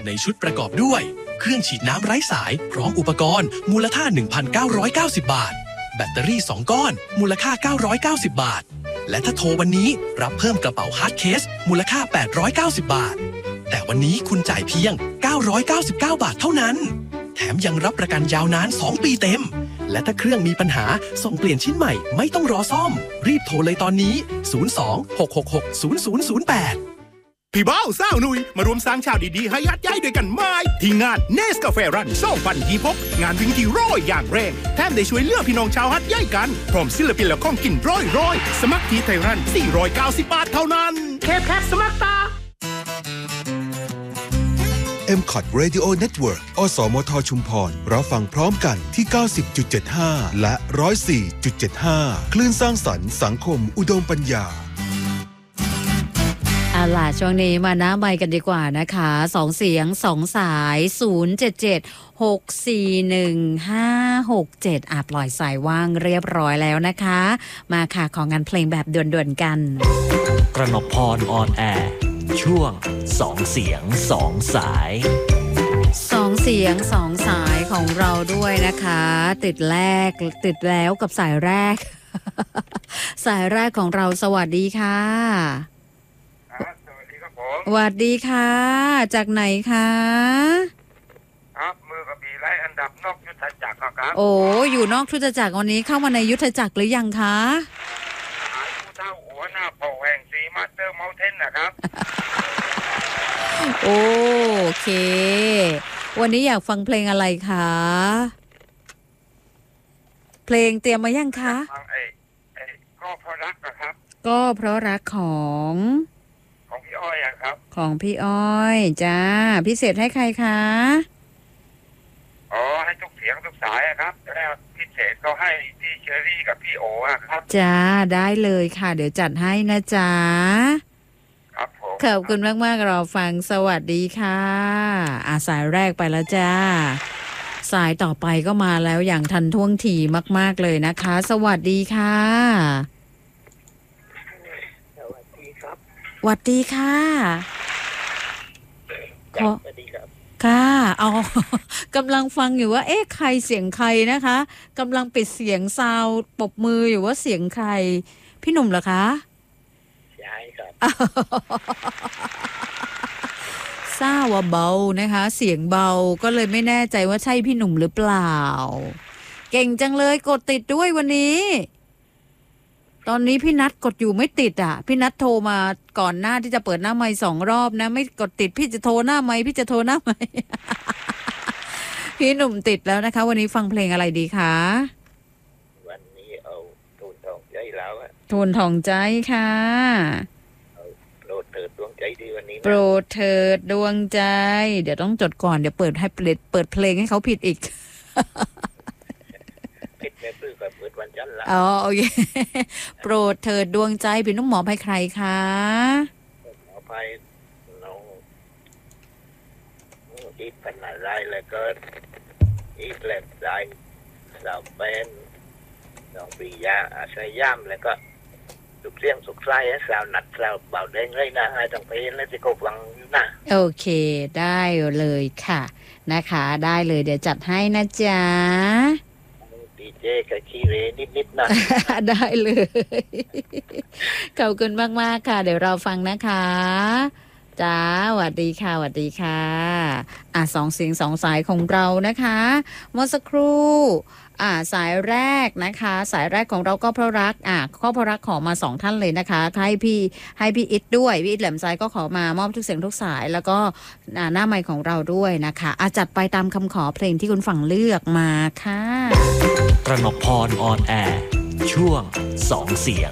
ในชุดประกอบด้วยเครื่องฉีดน้ำไร้สายพร้อมอุปกรณ์มูลค่า 1,990 บาทแบตเตอรี่2ก้อนมูลค่า990 บาทและถ้าโทรวันนี้รับเพิ่มกระเป๋าฮาร์ดเคสมูลค่า890 บาทแต่วันนี้คุณจ่ายเพียง999 บาทเท่านั้นแถมยังรับประกันยาวนาน2 ปีเต็มและถ้าเครื่องมีปัญหาส่งเปลี่ยนชิ้นใหม่ไม่ต้องรอซ่อมรีบโทรเลยตอนนี้02-666-0008 พี่เบ้าสาวนุยมารวมสร้างชาวดีๆให้ยัดย้ายด้วยกันไหมที่งานเนสกาแฟรัน2026งานวิ่งที่ร้อยอย่างแรงแถมได้ช่วยเหลือพี่น้องชาวฮัดย้ายกันพร้อมศิลปินและของกินร้อยสมัครที่ไทยรัน490 บาทเท่านั้นแค่สมัครตา MCOT Radio Network อสมทชุมพรรับฟังพร้อมกันที่ 90.75 และ 104.75 คลื่นสร้างสรรค์สังคมอุดมปัญญาเอาล่ะช่วงนี้มาหน้าไมค์กันดีกว่านะคะ2เสียง2สาย077-641-567ปล่อยสายว่างเรียบร้อยแล้วนะคะมาค่ะของงานเพลงแบบด่วนๆกันกระหนกพรออนแอร์ช่วง2เสียง2สาย 2เสียง2สายของเราด้วยนะคะติดแล้วกับสายแรก สายแรกของเราสวัสดีค่ะสวัสดีครับผมสวัสดีค่ะจากไหนคะครับมือกับปีไล่อันดับนอกยุทธจักรครับโอ้อยู่นอกยุทธจักรวันนี้เข้ามาในยุทธจักรหรือยังคะหายผู้เฒ่าหัวหน้าเผ่าแห่งสีมาสเตอร์เมาน์เทนนะครับโอเควันนี้อยากฟังเพลงอะไรคะเพลงเตรียมมายังคะก็เพราะรักนะครับก็เพราะรักของพี่อ้อยครับของพี่อ้อยจ้าพิเศษให้ใครคะให้ทุกเสียงทุกสายครับแล้วพิเศษก็ให้พี่เชอรี่กับพี่โอครับจ้าได้เลยค่ะเดี๋ยวจัดให้นะจ๊ะครับผมขอบคุณมากๆเราฟังสวัสดีค่ะสายแรกไปแล้วจ้าสายต่อไปก็มาแล้วอย่างทันท่วงทีมากๆเลยนะคะสวัสดีค่ะสวัสดีค่ะสวัสดีครับค่ะเอากำลังฟังอยู่ว่าใครเสียงใครนะคะกำลังปิดเสียงซาวด์ปรบมืออยู่ว่าเสียงใครพี่หนุ่มเหรอคะใช่ครับทราบว่าเบานะคะเสียงเบาก็เลยไม่แน่ใจว่าใช่พี่หนุ่มหรือเปล่าเก่งจังเลยกดติดด้วยวันนี้ตอนนี้พี่นัทกดอยู่ไม่ติดพี่นัทโทรมาก่อนหน้าที่จะเปิดหน้าไมค์2 รอบนะไม่กดติดพี่จะโทรหน้าไมค์พี่จะโทรหน้าไมค์ พี่หนุ่มติดแล้วนะคะวันนี้ฟังเพลงอะไรดีคะวันนี้เอาโทนทองใจแล้วโทนทองใจค่ะโปรดเถิดดวงใจดีวันนี้โปรดเถิดดวงใจเดี๋ยวต้องจดก่อนเดี๋ยวเปิดเพลงให้เขาผิดอีกผิดแม่ปื้อกับเปิดวันจันทร์ละโอเคโปรดเถิดดวงใจเป็นน้องหมอภัยใครคะหมอภัยน้องอีกปัญหาไรแล้วก็อีกแหลมใจสาวแฟนน้องปียาอาศัยย่ำแล้วก็สุกเสียงสุกไส้สาวหนัดสาวเบาแดงเลยนะให้ต้องเพลงแล้วจะกบฟังนะโอเคได้เลยค่ะนะคะได้เลยเดี๋ยวจัดให้นะจ๊ะดีเจกับคีเรนิดๆนะได้เลยขอบคุณมากๆค่ะเดี๋ยวเราฟังนะคะจ้าสวัสดีค่ะสวัสดีค่ะ2เสียง2สายของเรานะคะเมื่อสักครู่สายแรกนะคะสายแรกของเราก็เพราะรักก็เพราะรักขอมา2ท่านเลยนะคะให้พี่อิทด้วยพี่อิทแหลมไซก็ขอมามอบทุกเสียงทุกสายแล้วก็หน้าไมค์ของเราด้วยนะคะจัดไปตามคำขอเพลงที่คุณฝั่งเลือกมาค่ะกระหนกพรออนแอร์ช่วง2เสียง